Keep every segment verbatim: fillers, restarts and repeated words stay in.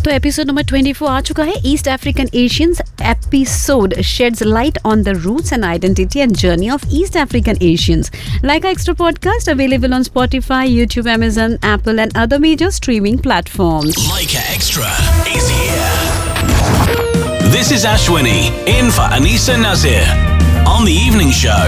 तो episode number चौबीस आ चुका है. East African Asians episode sheds light on the roots and identity and journey of East African Asians. Like our extra podcast available on Spotify, YouTube, Amazon, Apple and other major streaming platforms. Leica Extra is here. This is Ashwini in for Anisa Nazir on the evening show.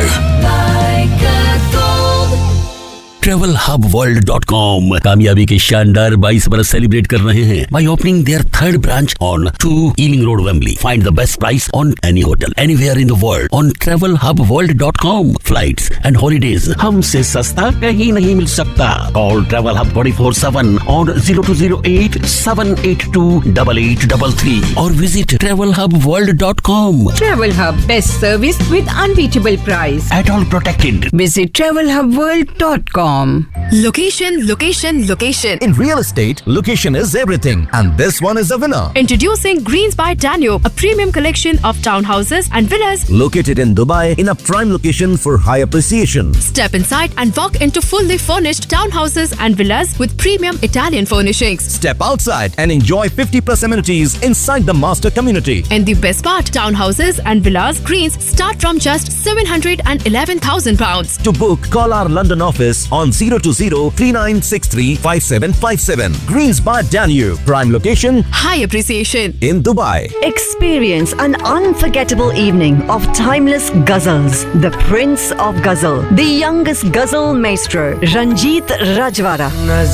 Leica Gold. Travel hub world dot com कामयाबी के शानदार बाईस बरस celebrate कर रहे हैं by opening their third branch on two Ealing Road, Wembley. Find the best price on any hotel anywhere in the world on travel hub world dot com. Flights and holidays हमसे सस्ता कहीं नहीं मिल सकता. Call Travel Hub twenty-four seven on zero two zero eight seven eight two eight eight three three or visit travel hub world dot com. Travel Hub, best service with unbeatable price. At all protected. Visit travel hub world dot com. Location, location, location. In real estate, location is everything. And this one is a winner. Introducing Greens by Danube, a premium collection of townhouses and villas located in Dubai in a prime location for high appreciation. Step inside and walk into fully furnished townhouses and villas with premium Italian furnishings. Step outside and enjoy fifty plus amenities inside the master community. And the best part, townhouses and villas Greens start from just seven hundred eleven thousand pounds. To book, call our London office on zero two zero three nine six three five seven five seven. Greens by Danube. Prime location. High appreciation. In Dubai. Experience an unforgettable evening of timeless ghazals. The Prince of Ghazal. The youngest ghazal maestro, Ranjit Rajwara.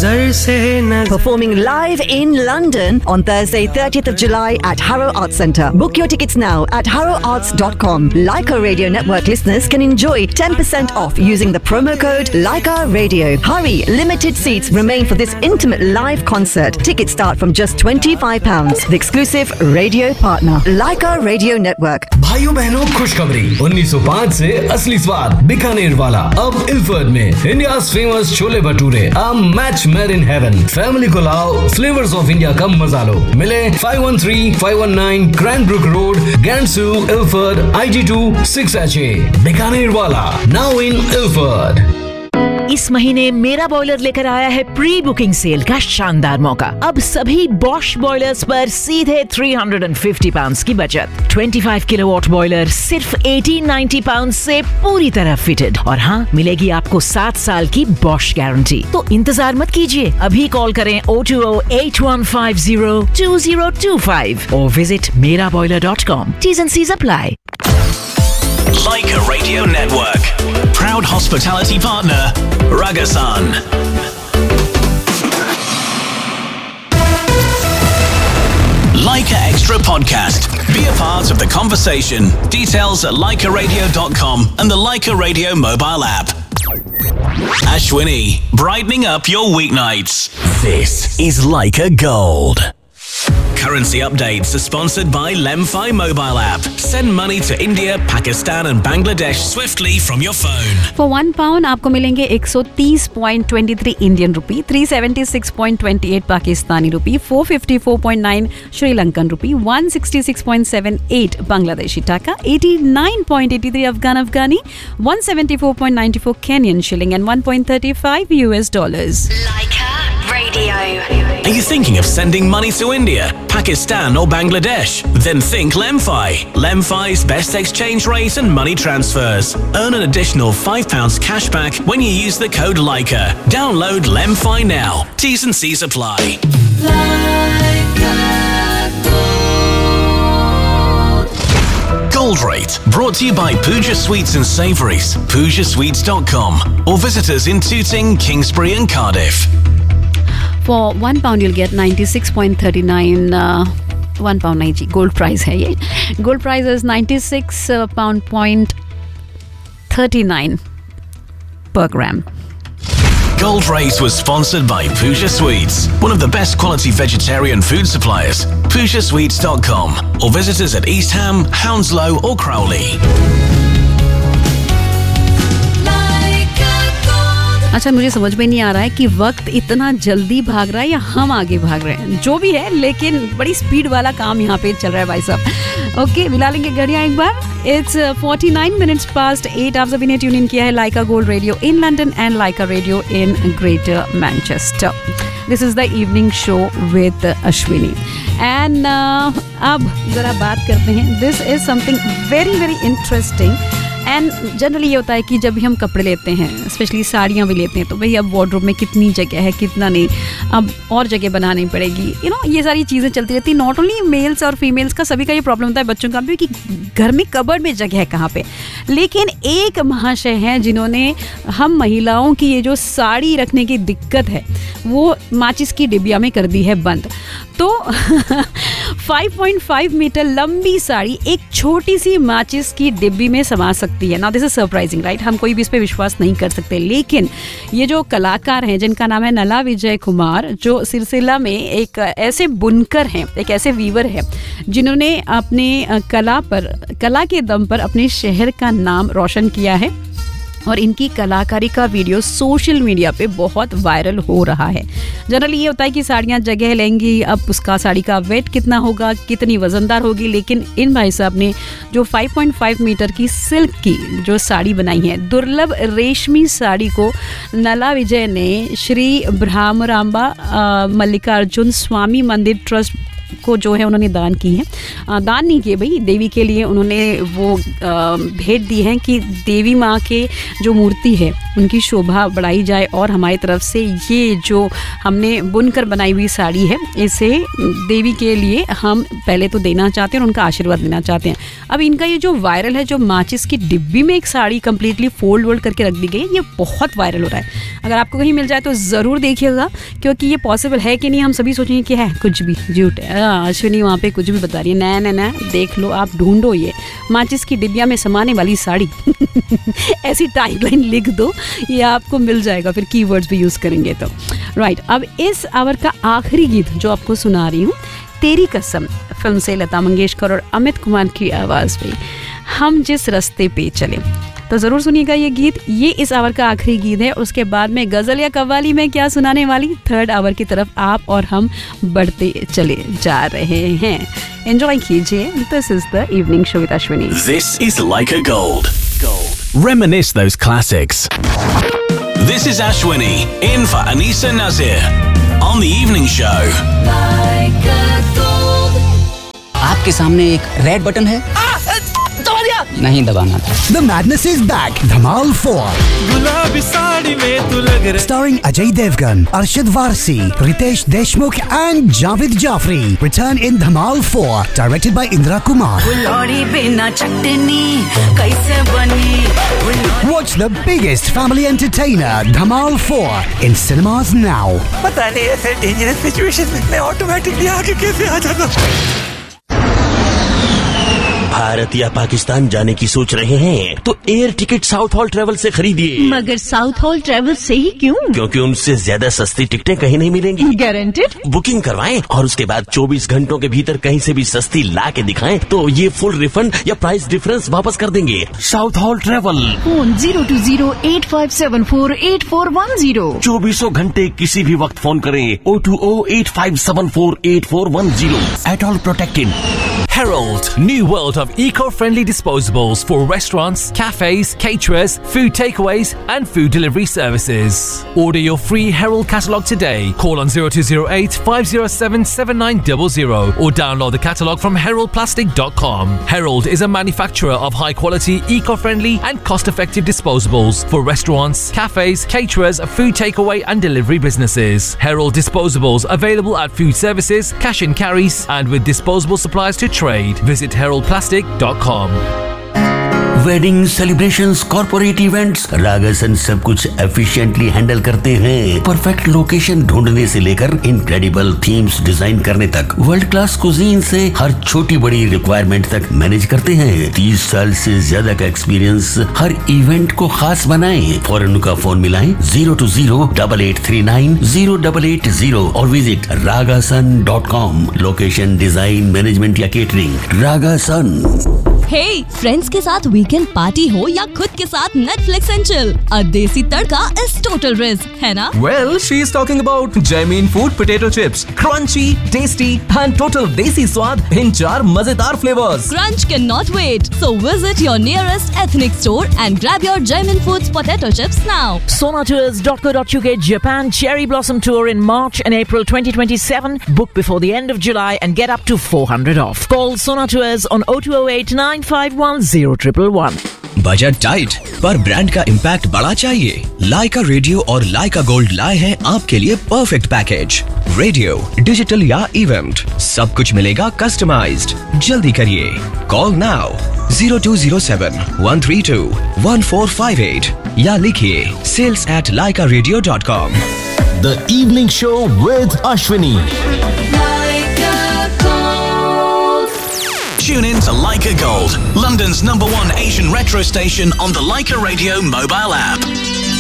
Performing live in London on Thursday thirtieth of July at Harrow Arts Centre. Book your tickets now at harrow arts dot com. Leica Radio Network listeners can enjoy ten percent off using the promo code Leica Radio. Hurry, limited seats remain for this intimate live concert. Tickets start from just twenty-five pounds. The exclusive radio partner, Leica Radio Network. भाइयों बहनों खुशखबरी उन्नीस सौ पाँच से असली स्वाद बीकानेर वाला अब इल्फर्ड में India's famous chole bhature a match made in heaven. Family को लाओ, फ्लेवर्स ऑफ इंडिया का मजा लो. मिले five one three five one nine Cranbrook Road, Gansu, Ilford, I G two six H A. Bikaner वाला now in Ilford. इस महीने मेरा बॉयलर लेकर आया है प्री बुकिंग सेल का शानदार मौका. अब सभी बॉश बॉयलर्स पर सीधे three hundred fifty पाउंड्स की बचत. twenty-five किलोवाट बॉयलर सिर्फ eighteen ninety पाउंड्स से पूरी तरह फिटेड. और हाँ, मिलेगी आपको सात साल की बॉश गारंटी. तो इंतजार मत कीजिए, अभी कॉल करें oh two oh eight one five oh two oh two five और विजिट मेरा boiler dot com. T's and C's apply. Leica Radio Network. Proud hospitality partner, Ragasan. Leica Extra Podcast. Be a part of the conversation. Details at leica radio dot com and the Leica Radio mobile app. Ashwini, brightening up your weeknights. This is Leica Gold. Currency updates are sponsored by Lemfi mobile app. Send money to India, Pakistan and Bangladesh swiftly from your phone. For one pound आपको मिलेंगे one thirty point two three Indian rupee, three seventy-six point two eight Pakistani rupee, four fifty-four point nine Sri Lankan rupee, one sixty-six point seven eight Bangladeshi taka, eighty-nine point eight three Afghan Afghani, one seventy-four point nine four Kenyan shilling and one point three five U S dollars. Leica Radio. Are you thinking of sending money to India, Pakistan or Bangladesh? Then think Lemfi. Lemfi's best exchange rate and money transfers. Earn an additional five pounds cash back when you use the code Leica. Download Lemfi now. T's and C's apply. Gold Rate, brought to you by Pooja Sweets and Savouries, pooja sweets dot com, or visit us in Tooting, Kingsbury and Cardiff. For one pound you'll get ninety-six point three nine uh, one pound ninety gold price है ये. Gold price is ninety-six pound point three nine per gram. Gold Rate was sponsored by Pooja Sweets, one of the best quality vegetarian food suppliers. pooja sweets dot com or visit us at East Ham, Hounslow or Crowley. अच्छा, मुझे समझ में नहीं आ रहा है कि वक्त इतना जल्दी भाग रहा है या हम आगे भाग रहे हैं. जो भी है, लेकिन बड़ी स्पीड वाला काम यहाँ पे चल रहा है भाई साहब. ओके, मिला लेंगे घड़ियाँ एक बार. It's forty-nine minutes past eight. आप सभी ने ट्यून इन किया है लाइका gold radio in London and Lyca radio in greater Manchester. This is the evening show with Ashwini. And अब ज़रा बात करते हैं, this is something very very interesting. And generally ये होता है कि जब भी हम कपड़े लेते हैं, स्पेशली साड़ियाँ भी लेते हैं, तो भाई अब वार्डरोब में कितनी जगह है, कितना नहीं, अब और जगह बनानी पड़ेगी, यू नो ये सारी चीज़ें चलती रहती हैं। नॉट ओनली मेल्स और फीमेल्स का, सभी का ये प्रॉब्लम होता है, बच्चों का भी, कि घर में कबर्ड में जगह है कहाँ पे। लेकिन एक महाशय हैं जिन्होंने हम महिलाओं की ये जो साड़ी रखने की दिक्कत है वो माचिस की डिबिया में कर दी है बंद। तो फाइव पॉइंट फाइव मीटर लंबी साड़ी एक छोटी सी माचिस की डिब्बी में समा सकती है। Now this is surprising, right? हम कोई भी इस पे विश्वास नहीं कर सकते, लेकिन ये जो कलाकार हैं जिनका नाम है नला विजय कुमार, जो सिलसिला में एक ऐसे बुनकर हैं, एक ऐसे वीवर हैं जिन्होंने अपने कला पर, कला के दम पर अपने शहर का नाम रोशन किया है, और इनकी कलाकारी का वीडियो सोशल मीडिया पे बहुत वायरल हो रहा है। जनरली ये होता है कि साड़ियाँ जगह लेंगी, अब उसका साड़ी का वेट कितना होगा, कितनी वजनदार होगी, लेकिन इन भाई साहब ने जो फाइव पॉइंट फाइव मीटर की सिल्क की जो साड़ी बनाई है, दुर्लभ रेशमी साड़ी को नला विजय ने श्री ब्रह्मरांबा मल्लिकार्जुन स्वामी मंदिर ट्रस्ट को जो है उन्होंने दान की है। आ, दान नहीं किए भाई, देवी के लिए उन्होंने वो भेंट दी है कि देवी माँ के जो मूर्ति है उनकी शोभा बढ़ाई जाए, और हमारी तरफ से ये जो हमने बुनकर बनाई हुई साड़ी है इसे देवी के लिए हम पहले तो देना चाहते हैं और उनका आशीर्वाद लेना चाहते हैं। अब इनका ये जो वायरल है, जो माचिस की डिब्बी में एक साड़ी कंप्लीटली फोल्ड वोल्ड करके रख दी गई है, ये बहुत वायरल हो रहा है। अगर आपको कहीं मिल जाए तो ज़रूर देखिएगा, क्योंकि ये पॉसिबल है कि नहीं हम सभी सोचेंगे कि है कुछ भी झूठ है, अश्विनी वहाँ पे कुछ भी बता रही है। नया नया नया देख लो, आप ढूंढो ये माचिस की डिब्बिया में समाने वाली साड़ी ऐसी टाइटलाइन लिख दो, ये आपको मिल जाएगा, फिर कीवर्ड्स भी यूज़ करेंगे तो। राइट, अब इस आवर का आखिरी गीत जो आपको सुना रही हूँ, तेरी कसम फिल्म से लता मंगेशकर और अमित कुमार की आवाज़ में हम जिस रास्ते पे चले, तो ज़रूर सुनिएगा ये गीत। ये इस आवर का आखिरी गीत है। उसके बाद में गज़ल या कव्वाली में क्या सुनाने वाली, थर्ड आवर की तरफ आप और हम बढ़ते चले जा रहे हैं। एंजॉय कीजिए। This is the evening show with Ashwini. This is like a gold. Gold. Reminisce those classics. This is Ashwini in for Anisa Nazir on the evening show. Like a gold. आपके सामने एक रेड बटन है, नहीं दबाना था। The madness is back. Dhamal four. गुलाबी साड़ी में तू लग रहा। Starring Ajay Devgan, Arshad Varsi, Ritesh Deshmukh and Javed Jafri. Return in Dhamal four. Directed by Indra Kumar. Watch the biggest family entertainer, Dhamal four, in cinemas now. पता नहीं ऐसे dangerous situations में automatically आगे कैसे आ जाता। भारत या पाकिस्तान जाने की सोच रहे हैं तो air ticket south hall travel से खरीदिए। मगर साउथ हॉल ट्रेवल से ही क्यों? क्योंकि उनसे ज्यादा सस्ती टिकटें कहीं नहीं मिलेंगी। गारंटेड? बुकिंग करवाएं और उसके बाद चौबीस घंटों के भीतर कहीं से भी सस्ती ला के दिखाएं तो ये फुल रिफंड या प्राइस डिफरेंस वापस कर देंगे। South hall travel, phone zero to zero eight five seven four eight four one zero. चौबीसों घंटे किसी भी वक्त फोन करें O two O eight five seven four eight four one zero. At all protected. Herald, new world of eco-friendly disposables for restaurants, cafes, caterers, food takeaways and food delivery services. Order your free Herald catalogue today. Call on zero two zero eight five zero seven seven nine zero zero or download the catalogue from herald plastic dot com. Herald is a manufacturer of high-quality, eco-friendly and cost-effective disposables for restaurants, cafes, caterers, food takeaway and delivery businesses. Herald disposables available at food services, cash and carries and with disposable supplies to trade. Visit herald plastic dot com. Wedding celebrations, corporate events, रागासन सब कुछ efficiently handle करते हैं। Perfect location ढूंढने से लेकर incredible themes design करने तक, world class cuisine से हर छोटी बड़ी रिक्वायरमेंट तक मैनेज करते हैं। तीस साल से ज्यादा का एक्सपीरियंस हर इवेंट को खास बनाए। फौरन उनका फोन मिलाएं zero to zero double eight three nine zero double eight zero और visit रागासन dot com. Location, design, management या केटरिंग, रागासन। हे, फ्रेंड्स के साथ वीकेंड पार्टी हो या खुद के साथ नेटफ्लिक्स एंड चिल, अ देसी तड़का इज टोटल रिस्क, है ना? Well, she is talking about Jamin Food potato chips, crunchy, tasty and total desi स्वाद in चार मजेदार flavors. Crunch cannot wait, so visit your nearest ethnic store and grab your Jamin Foods potato chips now. sonatours dot co dot uk Japan Cherry Blossom Tour in March and April twenty twenty-seven. Book before the end of July and get up to four hundred off. Call Sonatours on oh two oh eight nine five one oh one one one. Budget tight पर brand का impact बड़ा चाहिए? लाइका radio और लाइका gold लाए हैं आपके लिए perfect package. Radio, digital या इवेंट, सब कुछ मिलेगा कस्टमाइज्ड। जल्दी करिए, call now zero two zero seven one three two one four five eight या लिखिए sales at laika radio dot com. The Evening Show with Ashwini. Tune in to Leica Gold, London's number one Asian retro station on the Leica Radio mobile app.